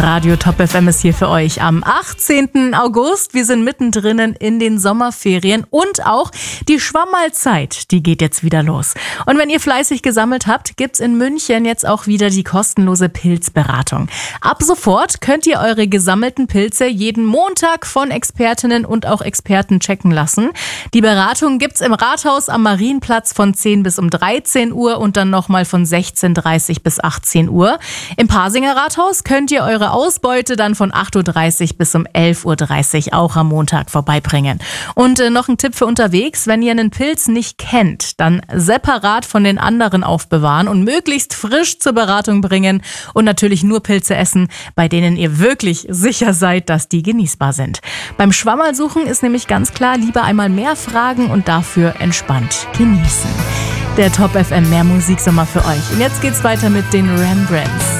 Radio Top FM ist hier für euch am 18. August. Wir sind mittendrin in den Sommerferien und auch die Schwammerlzeit, die geht jetzt wieder los. Und wenn ihr fleißig gesammelt habt, gibt's in München jetzt auch wieder die kostenlose Pilzberatung. Ab sofort könnt ihr eure gesammelten Pilze jeden Montag von Expertinnen und auch Experten checken lassen. Die Beratung gibt's im Rathaus am Marienplatz von 10 bis um 13 Uhr und dann nochmal von 16:30 bis 18 Uhr. Im Pasinger Rathaus könnt ihr eure Ausbeute dann von 8:30 bis um 11:30 Uhr auch am Montag vorbeibringen. Und noch ein Tipp für unterwegs: Wenn ihr einen Pilz nicht kennt, dann separat von den anderen aufbewahren und möglichst frisch zur Beratung bringen und natürlich nur Pilze essen, bei denen ihr wirklich sicher seid, dass die genießbar sind. Beim Schwammerlsuchen ist nämlich ganz klar, lieber einmal mehr fragen und dafür entspannt genießen. Der Top FM, mehr Musiksommer für euch. Und jetzt geht's weiter mit den Rembrandts.